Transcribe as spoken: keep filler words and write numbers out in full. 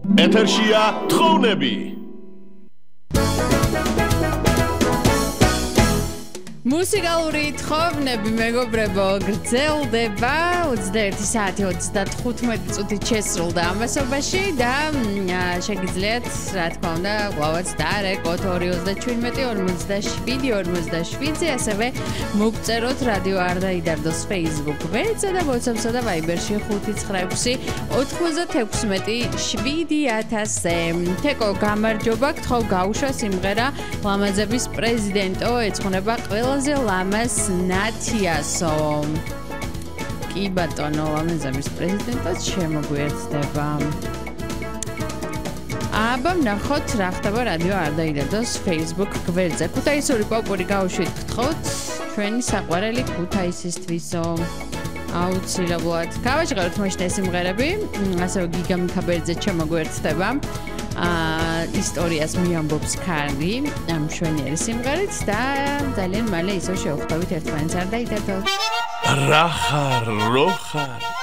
ეთერშია თხოვნები. მუსიკალური თხოვნები მეგობრებო გრძელდება ოცდაერთი საათი ოცდათხუთმეტი წუთით შესრულდა ამასობაში და შეგიძლიათ რა თქმა უნდა ყავაც დაარეკოთ ორი ოცდაჩვიდმეტი ორმოცდაშვიდი ორმოცდაშვიდზე ასევე მოგწეროთ რადიო არ დაიდარდოს Facebook ვებსა და WhatsApp-სა და Viber-ში ხუთი ცხრა ექვსი ოთხმოცდათექვსმეტი შვიდი ათასზე. თეკო გამარჯობა გთხოვ გაუშვა სიმღერა ლამაზების პრეზიდენტო ეცხუნება ყველა ლამას ნათიასო. კი ბატონო ლამაზების პრეზიდენტად შემოგვიერთდება. აბა ნახოთ რა ხდება რადიო არ დაიდარდოს Facebook გვერდზე. ქუთაისური პოპური გაუშვით გთხოვთ ჩვენი საყვარელი ქუთაისისთვისო. აუცილებლად გავაჟღეროთ მაშინ ეს სიმღერები, ასევე გიგა მიქაბერიძე შემოგვიერთდება. აა ისტორიას მიამბობს ქარი ამ მშვენიერი სიმღერით და ძალიან მალე ისევ შევხვდებით ერთმანეთს არ დაიდარდოთ. რა ხარ, რო ხარ